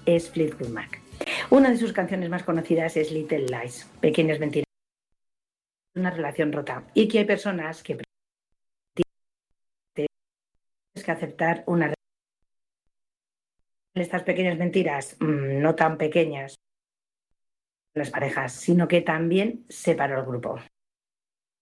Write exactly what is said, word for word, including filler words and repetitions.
es Fleetwood Mac. Una de sus canciones más conocidas es Little Lies, Pequeñas Mentiras. Una relación rota y que hay personas que tienes que aceptar una estas pequeñas mentiras, mmm, no tan pequeñas las parejas, sino que también separó el grupo.